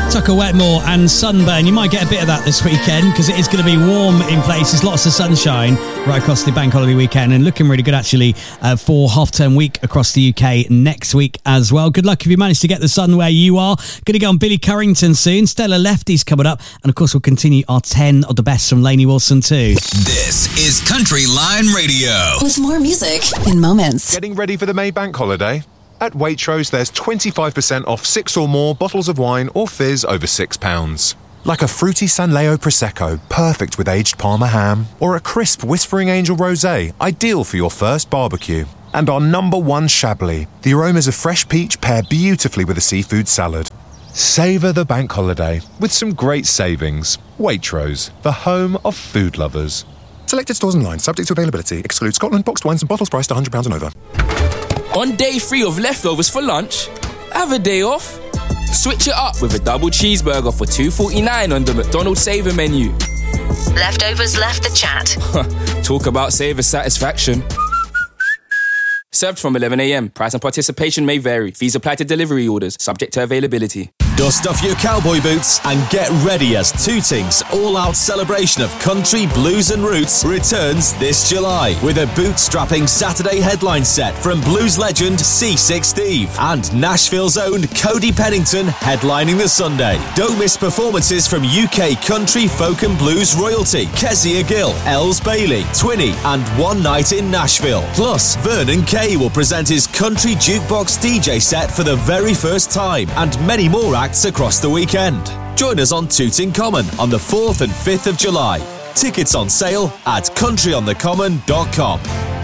Tucker Wetmore and Sunburn. You might get a bit of that this weekend because it is going to be warm in places, lots of sunshine right across the bank holiday weekend, and looking really good actually for half-term week across the UK next week as well. Good luck if you manage to get the sun where you are. Going to go on Billy Currington soon. Stella Lefty's coming up, and of course we'll continue our 10 of the best from Lainey Wilson too. This is Country Line Radio. With more music in moments. Getting ready for the May bank holiday? At Waitrose, there's 25% off 6 or more bottles of wine or fizz over £6. Like a fruity San Leo Prosecco, perfect with aged Parma ham, or a crisp Whispering Angel Rosé, ideal for your first barbecue. And our #1 Chablis, the aromas of fresh peach pair beautifully with a seafood salad. Savour the bank holiday with some great savings. Waitrose, the home of food lovers. Selected stores online, subject to availability. Exclude Scotland, boxed wines and bottles priced £100 and over. On day 3 of leftovers for lunch, have a day off. Switch it up with a double cheeseburger for $2.49 on the McDonald's Saver menu. Leftovers left the chat. Talk about Saver satisfaction. Served from 11 a.m. Price and participation may vary. Fees apply to delivery orders, subject to availability. Dust off your cowboy boots and get ready as Tooting's all-out celebration of country, blues and roots returns this July with a bootstrapping Saturday headline set from blues legend C6 Steve and Nashville's own Cody Pennington headlining the Sunday. Don't miss performances from UK country, folk and blues royalty Kezia Gill, Els Bailey, Twinny and One Night in Nashville. Plus, Vernon Kay will present his country jukebox DJ set for the very first time, and many more acts across the weekend. Join us on Tooting Common on the 4th and 5th of July. Tickets on sale at countryonthecommon.com.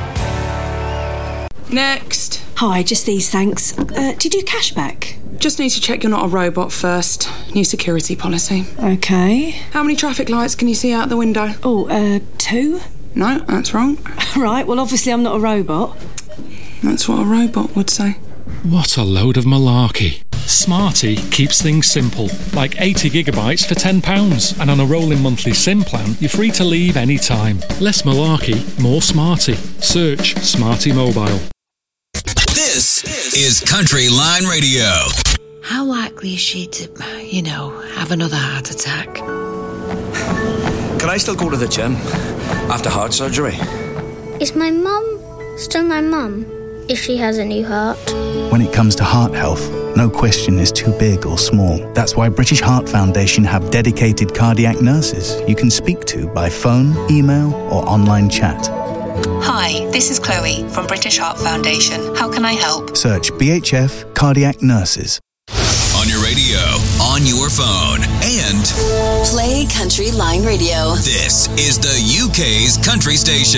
Next. Hi, just these, thanks. Do you do cashback? Just need to check you're not a robot first. New security policy. Okay. How many traffic lights can you see out the window? 2? No, that's wrong. Right, well obviously I'm not a robot. That's what a robot would say. What a load of malarkey. Smarty keeps things simple, like 80 gigabytes for £10, and on a rolling monthly SIM plan, you're free to leave any time. Less malarkey, more Smarty. Search Smarty Mobile. This is Country Line Radio. How likely is she to, have another heart attack? Can I still go to the gym after heart surgery? Is my mum still my mum if she has a new heart? When it comes to heart health, no question is too big or small. That's why British Heart Foundation have dedicated cardiac nurses you can speak to by phone, email or online chat. Hi, this is Chloe from British Heart Foundation. How can I help? Search BHF Cardiac Nurses. On your radio, on your phone, and Play Country Line Radio. This is the UK's country station.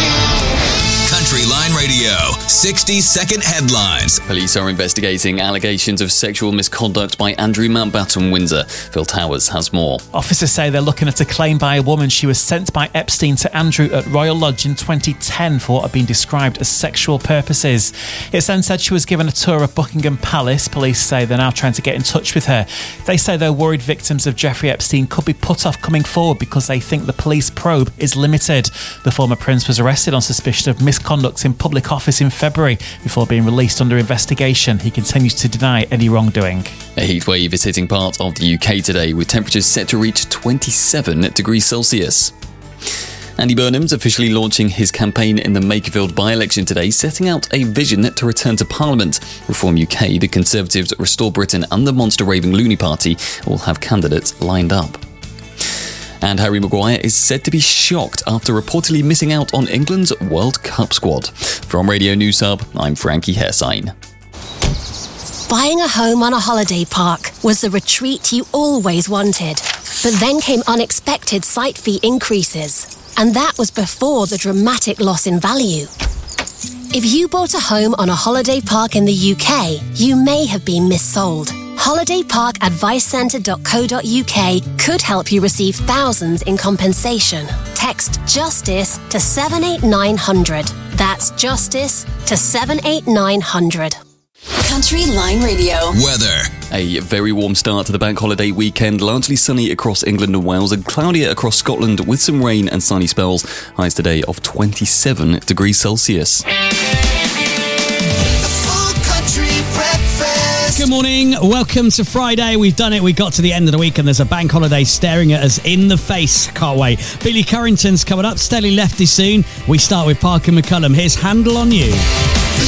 Country Line Radio, 60-second headlines. Police are investigating allegations of sexual misconduct by Andrew Mountbatten Windsor. Phil Towers has more. Officers say they're looking at a claim by a woman she was sent by Epstein to Andrew at Royal Lodge in 2010 for what had been described as sexual purposes. It's then said she was given a tour of Buckingham Palace. Police say they're now trying to get in touch with her. They say they're worried victims of Jeffrey Epstein could be put off coming forward because they think the police probe is limited. The former prince was arrested on suspicion of misconduct in public office in February before being released under investigation. He continues to deny any wrongdoing. A heatwave is hitting part of the UK today, with temperatures set to reach 27 degrees Celsius. Andy Burnham's officially launching his campaign in the Makerfield by-election today, setting out a vision to return to Parliament. Reform UK, the Conservatives, Restore Britain and the monster-raving Looney Party all have candidates lined up. And Harry Maguire is said to be shocked after reportedly missing out on England's World Cup squad. From Radio News Hub, I'm Frankie Hersign. Buying a home on a holiday park was the retreat you always wanted. But then came unexpected site fee increases. And that was before the dramatic loss in value. If you bought a home on a holiday park in the UK, you may have been missold. holidayparkadvicecentre.co.uk could help you receive thousands in compensation. Text JUSTICE to 78900. That's JUSTICE to 78900. Country Line Radio. Weather. A very warm start to the bank holiday weekend, largely sunny across England and Wales and cloudier across Scotland with some rain and sunny spells. Highs today of 27 degrees Celsius. The Full Country Breakfast. Good morning. Welcome to Friday. We've done it. We got to the end of the week and there's a bank holiday staring at us in the face. Can't wait. Billy Currington's coming up. Steady Lefty soon. We start with Parker McCullum. Here's Handle on You.